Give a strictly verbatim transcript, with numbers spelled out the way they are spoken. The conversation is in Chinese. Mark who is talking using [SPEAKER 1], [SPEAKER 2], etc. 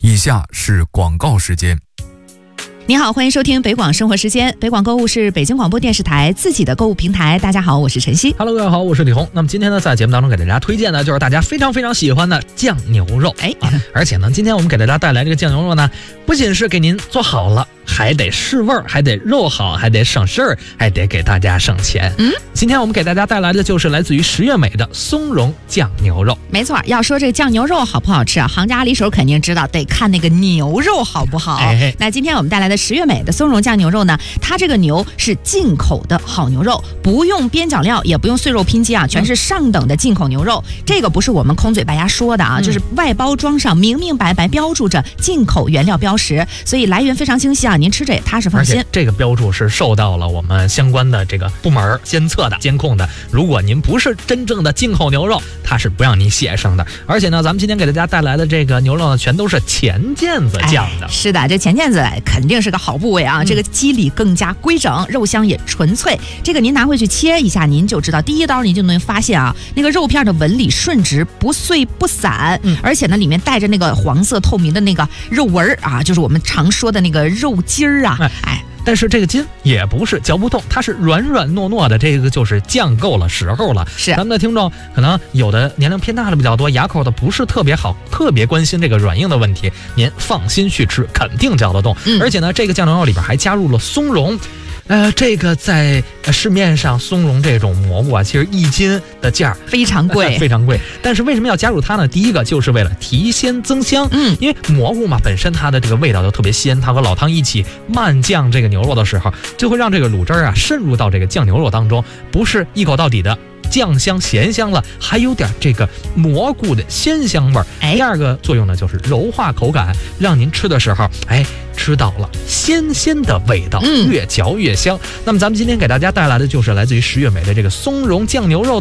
[SPEAKER 1] 以下是广告时间。
[SPEAKER 2] 你好，欢迎收听北广生活时间。北广购物是北京广播电视台自己的购物平台。大家好，我是晨曦。
[SPEAKER 3] Hello， 各位好，我是李红。那么今天呢，在节目当中给大家推荐的就是大家非常非常喜欢的酱牛肉。哎、啊，而且呢，今天我们给大家带来这个酱牛肉呢，不仅是给您做好了，还得试味儿，还得肉好，还得省事儿，还得给大家省钱。嗯，今天我们给大家带来的就是来自于十月美的松茸酱牛肉。
[SPEAKER 2] 没错，要说这个酱牛肉好不好吃啊，行家里手肯定知道，得看那个牛肉好不好。哎，那今天我们带来的十月美的松茸酱牛肉呢，它这个牛是进口的好牛肉，不用边角料，也不用碎肉拼接啊，全是上等的进口牛肉。嗯、这个不是我们空嘴白牙说的啊，嗯、就是外包装上明明白白标注着进口原料标识，所以来源非常清晰啊，您吃着也踏实放心。
[SPEAKER 3] 而且这个标注是受到了我们相关的这个部门监测的、监控的。如果您不是真正的进口牛肉，它是不让您写上的。而且呢，咱们今天给大家带来的这个牛肉呢，全都是前腱子酱的。
[SPEAKER 2] 哎、是的，这前腱子肯定是个好部位啊。嗯、这个肌理更加规整，肉香也纯粹。这个您拿回去切一下，您就知道，第一刀您就能发现啊，那个肉片的纹理顺直，不碎不散，嗯、而且呢，里面带着那个黄色透明的那个肉纹啊，就是我们常说的那个肉筋儿啊，哎。哎
[SPEAKER 3] 但是这个筋也不是嚼不动，它是软软糯糯的，这个就是酱够了时候了。
[SPEAKER 2] 是
[SPEAKER 3] 咱们的听众可能有的年龄偏大的比较多，牙口的不是特别好，特别关心这个软硬的问题，您放心去吃，肯定嚼得动。嗯、而且呢，这个酱牛肉里边还加入了松茸。呃，这个在市面上松茸这种蘑菇啊，其实一斤的价
[SPEAKER 2] 非常贵，
[SPEAKER 3] 非常贵。但是为什么要加入它呢？第一个就是为了提鲜增香，嗯，因为蘑菇嘛本身它的这个味道就特别鲜，它和老汤一起慢酱这个牛肉的时候，就会让这个卤汁啊渗入到这个酱牛肉当中，不是一口到底的酱香咸香了，还有点这个蘑菇的鲜香味儿。哎，第二个作用呢就是柔化口感，让您吃的时候，哎，吃到了鲜鲜的味道，嗯、越嚼越香。那么咱们今天给大家带来的就是来自于十月美的这个松茸酱牛肉。